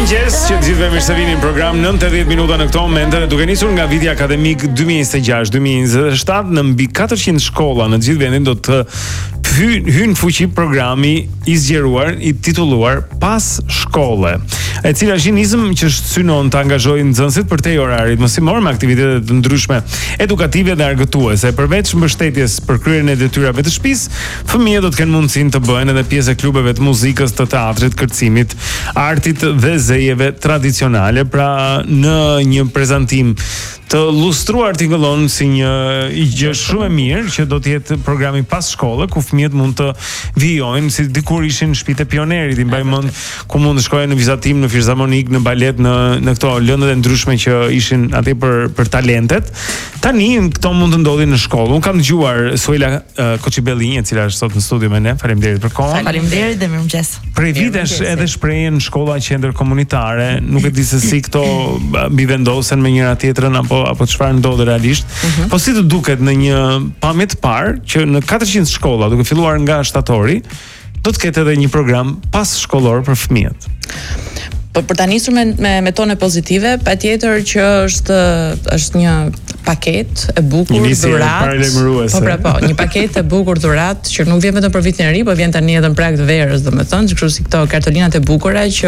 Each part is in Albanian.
Mirëmëngjes, që të gjithëve mirë se vini në program 90 minuta në këto momente, duke nisur nga viti akademik 2026-2027 në mbi 400 shkolla në të gjithë vendin do të hynë fuqi programi i zgjeruar i titulluar Pas shkolle, e cila është një nizëm që synon të angazhojë nxënësit për te orarit mësimor me aktivitete të ndryshme edukative dhe argëtuese. Përveç mbështetjes për kryerjen e detyrave të shtëpisë, fëmijët do të kenë mundësinë të bëhen edhe pjesë e klubeve të muzikës, të teatrit, kërcimit, artit dhe zejeve tradicionale. Pra në një prezantim të lustruar tingëllon si një gjë shumë e mirë që do të jetë programi Pas shkolle, ku fëmijët mund të vijojnë si dikur ishin në shtëpitë e pionerit, i mbaj mend ku mund të shkojnë në vizatim në filharmonik, në balet, në këto lëndët e ndryshme që ishin atje për talentet. Tani këto mund të ndodhin në shkollë. Unë kam dëgjuar Suela Koçibellinj, e cila është sot në studio me ne. Faleminderit për kohën. Faleminderit dhe mirëmëngjes. Prej vitesh edhe shprehen shkolla qendër komunitare, nuk e di se si këto bivendosen me njëra tjetrën apo çfarë ndodh realisht. Po si të duket në një pamje të parë që në 400 shkolla, duke filluar nga shtatori, do të ketë edhe një program pas shkollor për fëmijët. Për ta nisur me tone pozitive, patjetër që është një paketë e bukur dhuratë. Po, një paketë e bukur dhuratë që nuk vjen vetëm për vitin e ri, por vjen tani edhe në prag të verës, domethënë, kështu si këto kartolinat e bukura që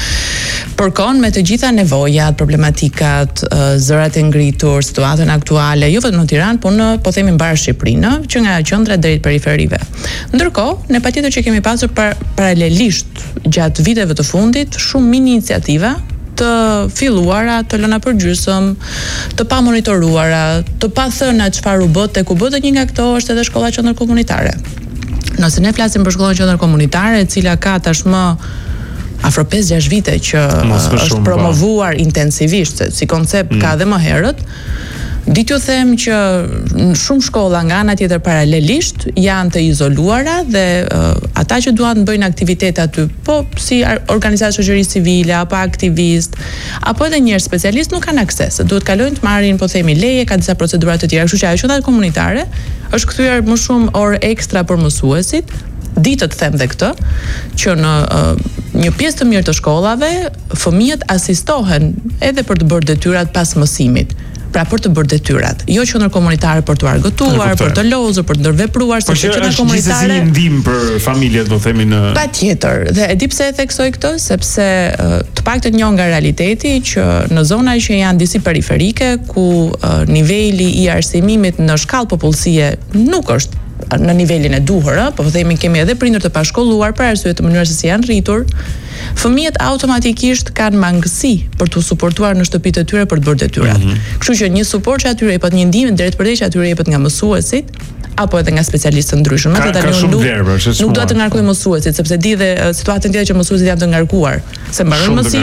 përkon me të gjitha nevojat, problematikat, zërat e ngritur, situatën aktuale, jo vetëm në Tiranë, por në, po themi, mbar Shqipërinë, që nga qendra deri te periferive. Ndërkohë, ne patjetër që kemi pasur paralelisht gjatë viteve të fundit shumë mini iniciativa të filluara, të lëna për gjysëm, të pa monitoruara, të pa thëna çfarë u bë tek u bë, një nga këto është edhe shkolla qendër komunitare. Nëse ne flasim për shkollën qendër komunitare, e cila ka tashmë afro 5-6 vite që është promovuar intensivisht, si koncept ka edhe më herët, di t'ju them që shumë shkolla nga ana tjetër paralelisht janë të izoluara dhe ata që duan të bëjnë aktivitete aty, po si organizatë shoqërisë civile apo aktivist, apo edhe njerëz specialist nuk kanë akses. Duhet kalojnë të marrin, po themi, leje, ka disa procedura të tjera, kështu që ajo qendra komunitare është kthyer më shumë orë ekstra për mësuesit. Ditët them dhe këtë, që në një pjesë të mirë të shkollave, fëmijët asistohen edhe për të bërë detyrat pas mësimit. Pra për të bërë detyrat, jo qendër komunitare për të argëtuar, për të lozur, për të ndërvepruar, sepse qendra komunitare është një ndihmë për familjet, do themi në. Patjetër, dhe e di pse e theksoj këtë, sepse të paktën njoh nga realiteti që në zona që janë disi periferike, ku niveli i arsimimit në shkallë popullsie nuk është në nivelin e duhur, po themi kemi edhe prindër të pashkolluar për arsye të mënyrës se si janë rritur, fëmijët automatikisht kanë mangësi për të suportuar në shtëpitë e tyre për të bërë detyrat. Kështu që një suport që atyre jepet, një ndihmë drejt për drejt që atyre jepet nga mësuesit, apo edhe nga specialistë të ndryshëm. Nuk dua të ngarkoj mësuesit, sepse di dhe situatën tjetër që mësuesit janë të ngarkuar, se mbaron mësimin.